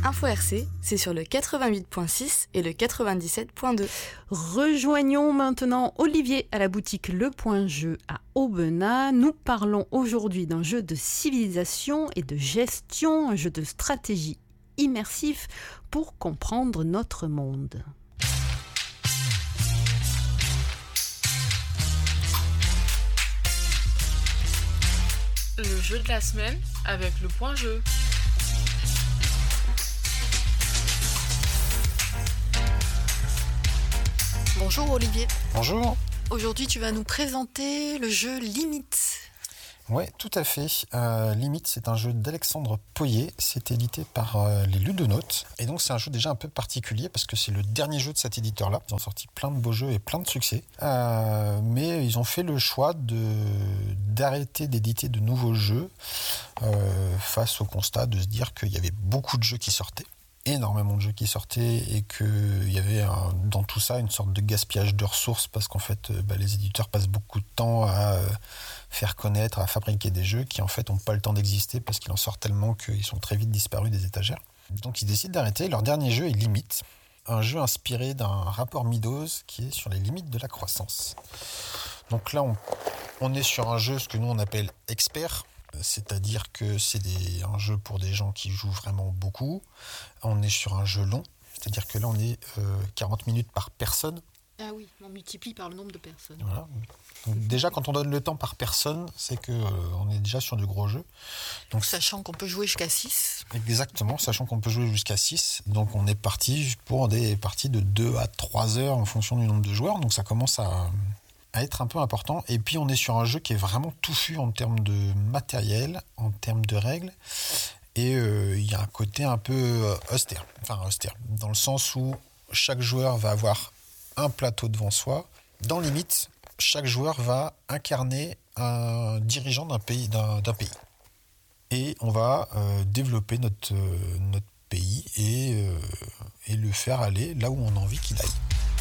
Info RC, c'est sur le 88.6 et le 97.2. Rejoignons maintenant Olivier à la boutique Le Point Jeu à Aubenas. Nous parlons aujourd'hui d'un jeu de civilisation et de gestion, un jeu de stratégie immersif pour comprendre notre monde. Le jeu de la semaine avec Le Point Jeu. Bonjour Olivier. Bonjour. Aujourd'hui, tu vas nous présenter le jeu Limite. Oui, tout à fait. Limite, c'est un jeu d'Alexandre Poyet. C'est édité par les Ludonautes. Et donc, c'est un jeu déjà un peu particulier parce que c'est le dernier jeu de cet éditeur-là. Ils ont sorti plein de beaux jeux et plein de succès. Mais ils ont fait le choix d'arrêter d'éditer de nouveaux jeux face au constat de se dire qu'il y avait beaucoup de jeux qui sortaient. Énormément de jeux qui sortaient et qu'il y avait dans tout ça une sorte de gaspillage de ressources parce qu'en fait les éditeurs passent beaucoup de temps à faire connaître, à fabriquer des jeux qui en fait n'ont pas le temps d'exister parce qu'il en sort tellement qu'ils sont très vite disparus des étagères. Donc ils décident d'arrêter. Leur dernier jeu est Limite, un jeu inspiré d'un rapport Meadows qui est sur les limites de la croissance. Donc là on est sur un jeu, ce que nous on appelle expert. C'est-à-dire que c'est un jeu pour des gens qui jouent vraiment beaucoup. On est sur un jeu long, c'est-à-dire que là on est 40 minutes par personne. Ah oui, on multiplie par le nombre de personnes. Voilà. Donc déjà quand on donne le temps par personne, c'est qu'on est déjà sur du gros jeu. Donc, sachant qu'on peut jouer jusqu'à 6. Exactement, sachant qu'on peut jouer jusqu'à 6. Donc on est parti pour des parties de 2 à 3 heures en fonction du nombre de joueurs. Donc ça commence à être un peu important. Et puis on est sur un jeu qui est vraiment touffu en termes de matériel, en termes de règles. Et il y a un côté un peu austère. Enfin austère, dans le sens où chaque joueur va avoir un plateau devant soi. Dans Limite, chaque joueur va incarner un dirigeant d'un pays. Et on va développer notre pays et le faire aller là où on a envie qu'il aille.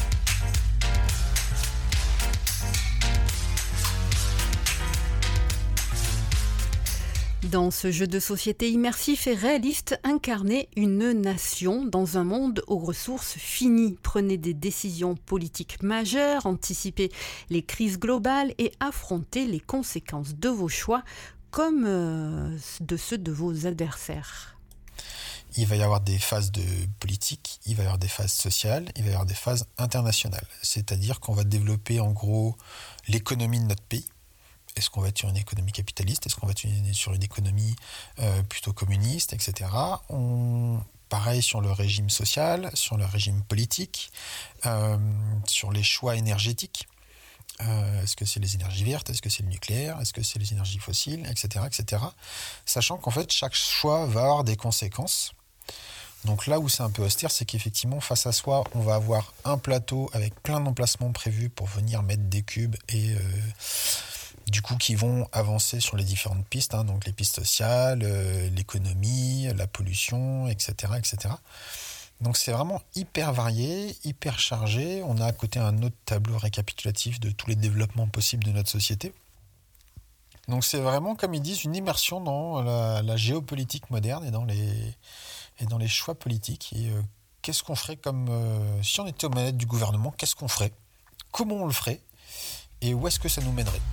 Dans ce jeu de société immersif et réaliste, incarnez une nation dans un monde aux ressources finies. Prenez des décisions politiques majeures, anticipez les crises globales et affrontez les conséquences de vos choix comme de ceux de vos adversaires. Il va y avoir des phases de politique, il va y avoir des phases sociales, il va y avoir des phases internationales. C'est-à-dire qu'on va développer en gros l'économie de notre pays. Est-ce qu'on va être sur une économie capitaliste? Est-ce qu'on va être sur une économie plutôt communiste, etc. Pareil sur le régime social, sur le régime politique, sur les choix énergétiques. Est-ce que c'est les énergies vertes? Est-ce que c'est le nucléaire? Est-ce que c'est les énergies fossiles? Etc., etc. Sachant qu'en fait, chaque choix va avoir des conséquences. Donc là où c'est un peu austère, c'est qu'effectivement, face à soi, on va avoir un plateau avec plein d'emplacements prévus pour venir mettre des cubes et du coup qui vont avancer sur les différentes pistes, donc les pistes sociales, l'économie, la pollution, etc., etc. Donc c'est vraiment hyper varié, hyper chargé. On a à côté un autre tableau récapitulatif de tous les développements possibles de notre société. Donc c'est vraiment, comme ils disent, une immersion dans la géopolitique moderne et dans les choix politiques. Et qu'est-ce qu'on ferait si on était aux manettes du gouvernement, qu'est-ce qu'on ferait? Comment on le ferait? Et où est-ce que ça nous mènerait?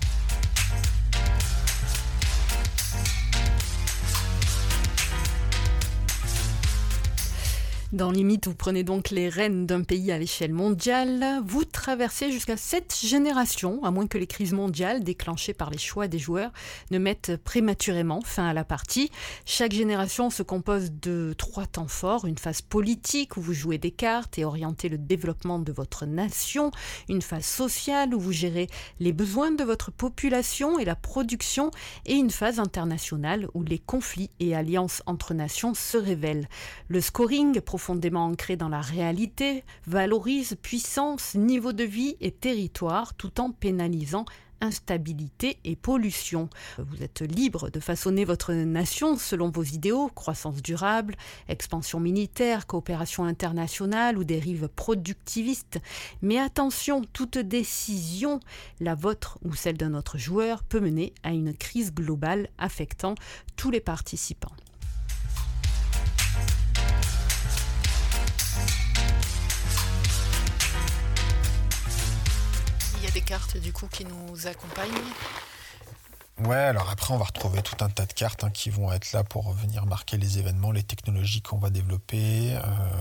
Dans Limite, vous prenez donc les rênes d'un pays à l'échelle mondiale. Vous traversez jusqu'à 7 générations, à moins que les crises mondiales déclenchées par les choix des joueurs ne mettent prématurément fin à la partie. Chaque génération se compose de 3 temps forts. Une phase politique où vous jouez des cartes et orientez le développement de votre nation. Une phase sociale où vous gérez les besoins de votre population et la production. Et une phase internationale où les conflits et alliances entre nations se révèlent. Le scoring profondément ancré dans la réalité, valorise puissance, niveau de vie et territoire tout en pénalisant instabilité et pollution. Vous êtes libre de façonner votre nation selon vos idéaux, croissance durable, expansion militaire, coopération internationale ou dérive productiviste. Mais attention, toute décision, la vôtre ou celle d'un autre joueur, peut mener à une crise globale affectant tous les participants. du coup qui nous accompagnent. Ouais, alors après, on va retrouver tout un tas de cartes qui vont être là pour venir marquer les événements, les technologies qu'on va développer,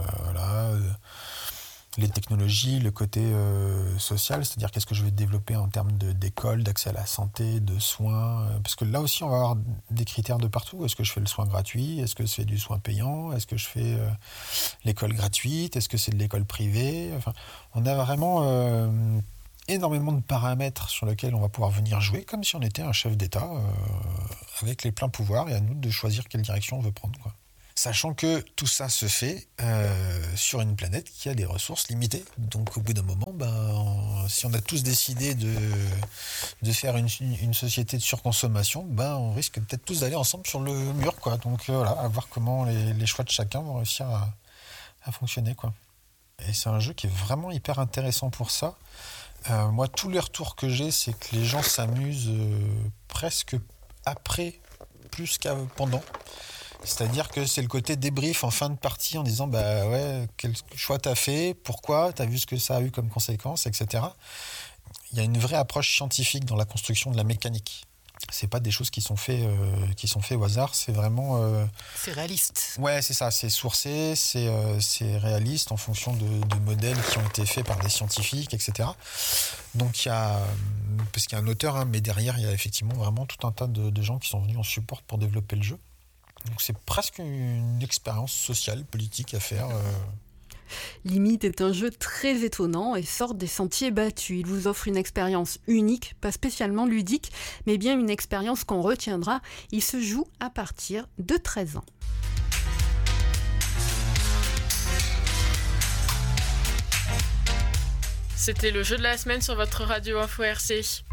les technologies, le côté social, c'est-à-dire qu'est-ce que je vais développer en termes d'école, d'accès à la santé, de soins, parce que là aussi, on va avoir des critères de partout. Est-ce que je fais le soin gratuit? Est-ce que c'est du soin payant? Est-ce que je fais l'école gratuite? Est-ce que c'est de l'école privée? Enfin, on a vraiment énormément de paramètres sur lesquels on va pouvoir venir jouer, comme si on était un chef d'État avec les pleins pouvoirs, et à nous de choisir quelle direction on veut prendre, quoi. Sachant que tout ça se fait sur une planète qui a des ressources limitées. Donc au bout d'un moment, si on a tous décidé de faire une société de surconsommation, on risque peut-être tous d'aller ensemble sur le mur, quoi. Donc voilà, à voir comment les choix de chacun vont réussir à fonctionner, quoi. Et c'est un jeu qui est vraiment hyper intéressant pour ça. Moi, tous les retours que j'ai, c'est que les gens s'amusent presque après, plus qu'à pendant. C'est-à-dire que c'est le côté débrief en fin de partie en disant quel choix t'as fait, pourquoi, t'as vu ce que ça a eu comme conséquence, etc. Il y a une vraie approche scientifique dans la construction de la mécanique. C'est pas des choses qui sont faites au hasard, c'est vraiment... C'est réaliste. Ouais, c'est ça, c'est sourcé, c'est réaliste en fonction de modèles qui ont été faits par des scientifiques, etc. Donc parce qu'il y a un auteur, mais derrière il y a effectivement vraiment tout un tas de gens qui sont venus en support pour développer le jeu. Donc c'est presque une expérience sociale, politique à faire. Limite est un jeu très étonnant et sort des sentiers battus. Il vous offre une expérience unique, pas spécialement ludique, mais bien une expérience qu'on retiendra. Il se joue à partir de 13 ans. C'était le jeu de la semaine sur votre radio Info RC.